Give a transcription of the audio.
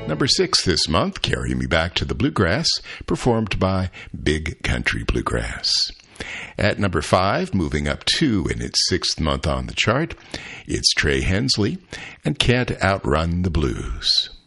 Number 6 this month, Carry Me Back to the Bluegrass, performed by Big Country Bluegrass. At number 5, moving up 2 in its 6th month on the chart, it's Trey Hensley and Can't Outrun the Blues.